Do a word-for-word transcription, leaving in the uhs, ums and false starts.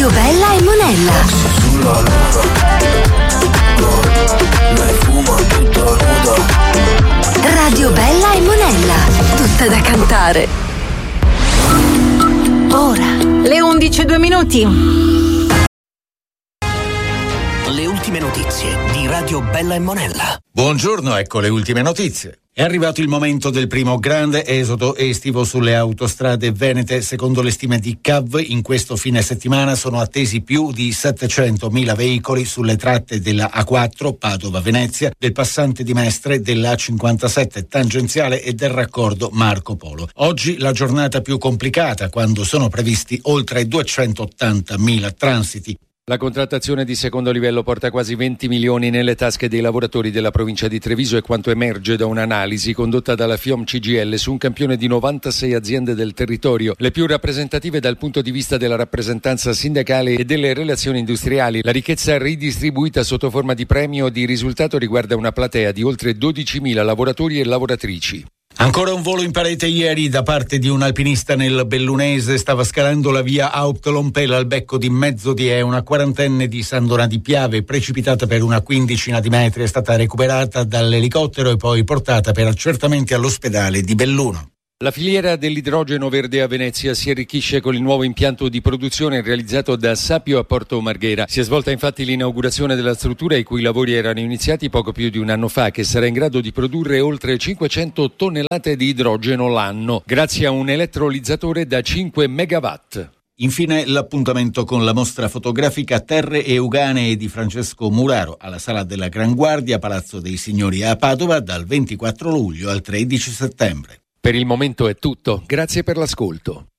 Radio Bella e Monella. Sulla luna, lei fuma tutta nuda. Radio Bella e Monella, tutta da cantare. Ora, le undici e due minuti. Le ultime notizie di Radio Bella e Monella. Buongiorno, ecco le ultime notizie. È arrivato il momento del primo grande esodo estivo sulle autostrade venete. Secondo le stime di C A V, in questo fine settimana sono attesi più di settecentomila veicoli sulle tratte della A quattro Padova-Venezia, del passante di Mestre, della A cinquantasette tangenziale e del raccordo Marco Polo. Oggi la giornata più complicata, quando sono previsti oltre duecentottantamila transiti. La contrattazione di secondo livello porta quasi venti milioni nelle tasche dei lavoratori della provincia di Treviso, è quanto emerge da un'analisi condotta dalla FIOM C G I L su un campione di novantasei aziende del territorio, le più rappresentative dal punto di vista della rappresentanza sindacale e delle relazioni industriali. La ricchezza ridistribuita sotto forma di premio o di risultato riguarda una platea di oltre dodicimila lavoratori e lavoratrici. Ancora un volo in parete ieri da parte di un alpinista nel Bellunese. Stava scalando la via Haupt-Lompel al becco di Mezzodie. Una quarantenne di Sandona di Piave, precipitata per una quindicina di metri, è stata recuperata dall'elicottero e poi portata per accertamenti all'ospedale di Belluno. La filiera dell'idrogeno verde a Venezia si arricchisce con il nuovo impianto di produzione realizzato da Sapio a Porto Marghera. Si è svolta infatti l'inaugurazione della struttura, i cui lavori erano iniziati poco più di un anno fa, che sarà in grado di produrre oltre cinquecento tonnellate di idrogeno l'anno, grazie a un elettrolizzatore da cinque megawatt. Infine l'appuntamento con la mostra fotografica Terre Euganee di Francesco Muraro alla Sala della Gran Guardia, Palazzo dei Signori a Padova, dal ventiquattro luglio al tredici settembre. Per il momento è tutto, grazie per l'ascolto.